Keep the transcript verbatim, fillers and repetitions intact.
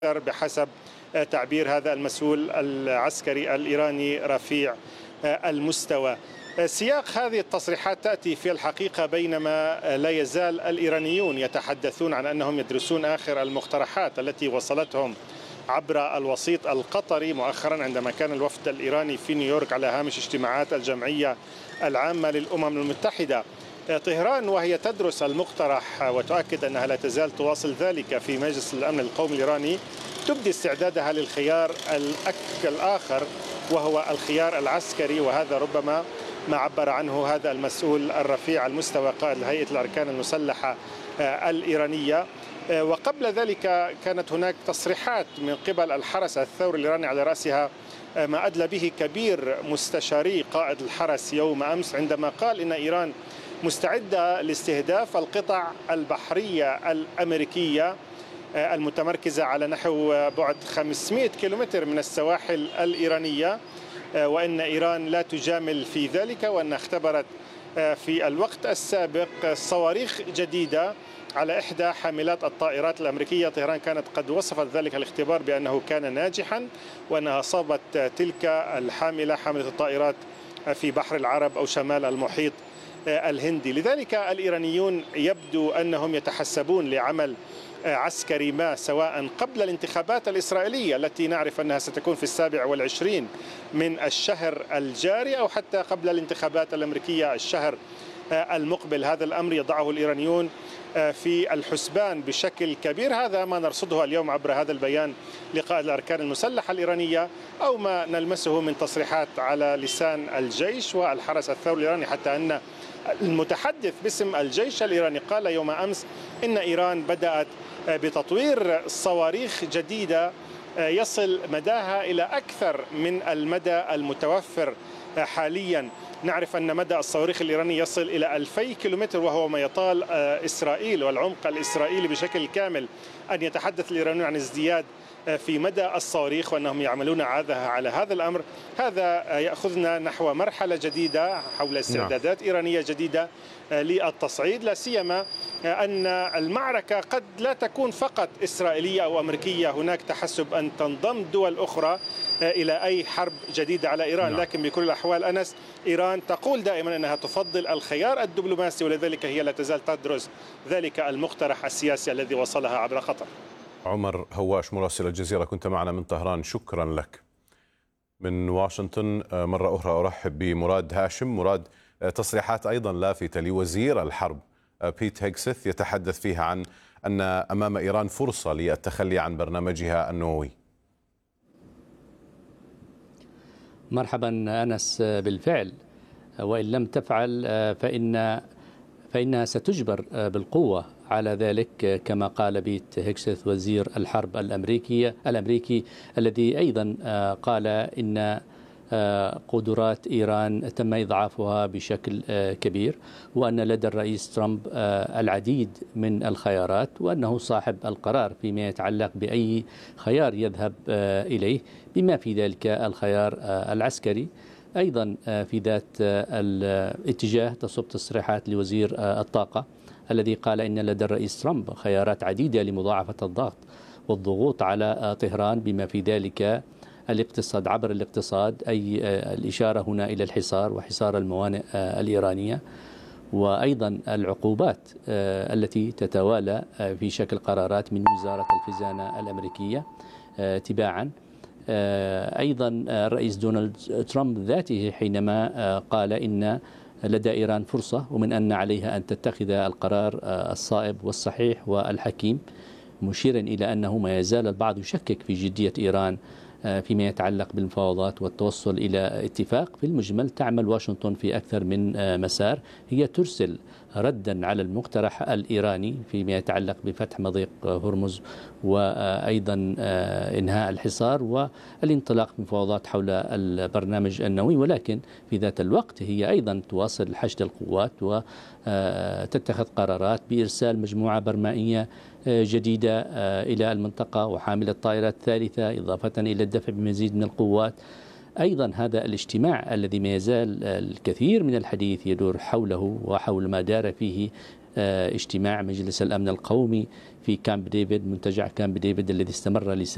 بحسب تعبير هذا المسؤول العسكري الإيراني رفيع المستوى. سياق هذه التصريحات تأتي في الحقيقة بينما لا يزال الإيرانيون يتحدثون عن أنهم يدرسون آخر المقترحات التي وصلتهم عبر الوسيط القطري مؤخرا عندما كان الوفد الإيراني في نيويورك على هامش اجتماعات الجمعية العامة للأمم المتحدة. طهران وهي تدرس المقترح وتؤكد أنها لا تزال تواصل ذلك في مجلس الأمن القومي الإيراني، تبدي استعدادها للخيار الآخر وهو الخيار العسكري، وهذا ربما ما عبر عنه هذا المسؤول الرفيع المستوى قائد هيئة الأركان المسلحة الإيرانية. وقبل ذلك كانت هناك تصريحات من قبل الحرس الثوري الإيراني على رأسها ما أدلى به كبير مستشاري قائد الحرس يوم أمس عندما قال إن إيران مستعدة لاستهداف القطع البحرية الأمريكية المتمركزة على نحو بعد خمسمئة كيلومتر من السواحل الإيرانية، وأن إيران لا تجامل في ذلك، وأن اختبرت في الوقت السابق صواريخ جديدة على إحدى حاملات الطائرات الأمريكية. طهران كانت قد وصفت ذلك الاختبار بأنه كان ناجحا، وأنها أصابت تلك الحاملة حاملة الطائرات في بحر العرب أو شمال المحيط الهندي. لذلك الإيرانيون يبدو أنهم يتحسبون لعمل عسكري ما سواء قبل الانتخابات الإسرائيلية التي نعرف أنها ستكون في السابع والعشرين من الشهر الجاري، أو حتى قبل الانتخابات الأمريكية الشهر المقبل. هذا الأمر يضعه الإيرانيون في الحسبان بشكل كبير. هذا ما نرصده اليوم عبر هذا البيان لقائد الأركان المسلحة الإيرانية، أو ما نلمسه من تصريحات على لسان الجيش والحرس الثوري الإيراني، حتى أن المتحدث باسم الجيش الإيراني قال يوم أمس إن إيران بدأت بتطوير صواريخ جديدة يصل مداها إلى أكثر من المدى المتوفر حاليا. نعرف أن مدى الصواريخ الإيراني يصل إلى ألفي كيلومتر، وهو ما يطال إسرائيل والعمق الإسرائيلي بشكل كامل. أن يتحدث الإيرانيون عن ازدياد في مدى الصواريخ وأنهم يعملون عادها على هذا الأمر، هذا يأخذنا نحو مرحلة جديدة حول استعدادات إيرانية جديدة للتصعيد، لا سيما أن المعركة قد لا تكون فقط إسرائيلية أو أمريكية. هناك تحسب أن تنضم دول أخرى إلى أي حرب جديدة على إيران، لكن بكل الأحوال أنس، إيران تقول دائما أنها تفضل الخيار الدبلوماسي، ولذلك هي لا تزال تدرس ذلك المقترح السياسي الذي وصلها عبر قطر. عمر هواش مراسل الجزيرة كنت معنا من طهران، شكرا لك. من واشنطن مرة أخرى أرحب بمراد هاشم. مراد، تصريحات أيضا لافتة لوزير الحرب بيت هيكسث يتحدث فيها عن أن أمام إيران فرصة للتخلي عن برنامجها النووي. مرحبا أنس، بالفعل وإن لم تفعل فإن فإنها ستجبر بالقوة على ذلك، كما قال بيت هيكسث وزير الحرب الأمريكي الأمريكي الذي أيضا قال إن قدرات إيران تم إضعافها بشكل كبير، وأن لدى الرئيس ترامب العديد من الخيارات، وأنه صاحب القرار فيما يتعلق بأي خيار يذهب إليه، بما في ذلك الخيار العسكري. أيضا في ذات الاتجاه تصب تصريحات لوزير الطاقة الذي قال إن لدى الرئيس ترامب خيارات عديدة لمضاعفة الضغط والضغوط على طهران، بما في ذلك الاقتصاد عبر الاقتصاد، أي الإشارة هنا إلى الحصار وحصار الموانئ الإيرانية، وأيضا العقوبات التي تتوالى في شكل قرارات من وزارة الخزانة الأمريكية تباعا. أيضا الرئيس دونالد ترامب ذاته حينما قال إن لدى إيران فرصة، ومن أن عليها أن تتخذ القرار الصائب والصحيح والحكيم، مشيرا إلى أنه ما يزال البعض يشكك في جدية إيران فيما يتعلق بالمفاوضات والتوصل إلى اتفاق. في المجمل تعمل واشنطن في أكثر من مسار، هي ترسل ردا على المقترح الإيراني فيما يتعلق بفتح مضيق هرمز، وأيضا إنهاء الحصار والانطلاق بمفاوضات حول البرنامج النووي، ولكن في ذات الوقت هي أيضا تواصل حشد القوات وتتخذ قرارات بإرسال مجموعة برمائية جديدة إلى المنطقة وحاملة طائرات ثالثة، إضافة إلى الدفع بمزيد من القوات. أيضا هذا الاجتماع الذي ما يزال الكثير من الحديث يدور حوله وحول ما دار فيه اجتماع مجلس الأمن القومي في كامب ديفيد، منتجع كامب ديفيد الذي استمر لسنة